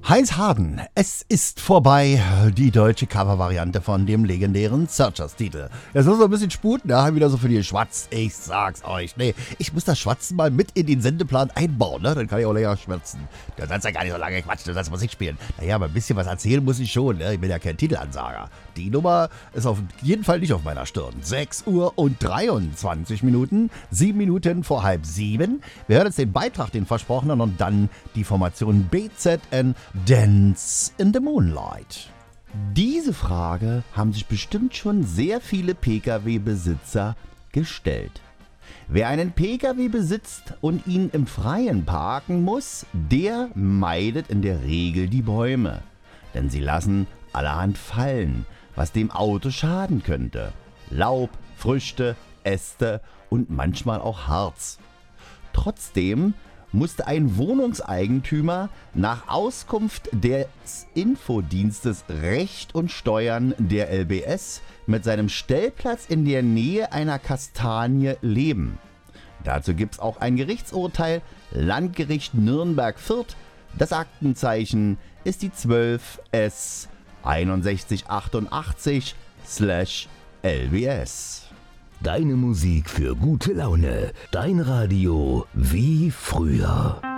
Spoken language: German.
Heinz Harden, es ist vorbei, die deutsche Covervariante von dem legendären Searchers-Titel. Jetzt muss so ein bisschen sputen, da wieder so für die Schwatz. Ich sag's euch, nee, ich muss das Schwatzen mal mit in den Sendeplan einbauen, ne? Dann kann ich auch länger schwätzen. Du sollst ja gar nicht so lange quatschen, du sollst Musik spielen. Naja, aber ein bisschen was erzählen muss ich schon, ne? Ich bin ja kein Titelansager. Die Nummer ist auf jeden Fall nicht auf meiner Stirn. 6 Uhr und 23 Minuten, 7 Minuten vor 6:30. Wir hören jetzt den Beitrag, den versprochenen, und dann die Formation BZN Dance in the Moonlight. Diese Frage haben sich bestimmt schon sehr viele Pkw-Besitzer gestellt. Wer einen Pkw besitzt und ihn im Freien parken muss, der meidet in der Regel die Bäume. Denn sie lassen allerhand fallen, was dem Auto schaden könnte. Laub, Früchte, Äste und manchmal auch Harz. Trotzdem musste ein Wohnungseigentümer nach Auskunft des Infodienstes Recht und Steuern der LBS mit seinem Stellplatz in der Nähe einer Kastanie leben. Dazu gibt es auch ein Gerichtsurteil, Landgericht Nürnberg-Fürth. Das Aktenzeichen ist die 12S 6188/LBS. Deine Musik für gute Laune. Dein Radio wie früher.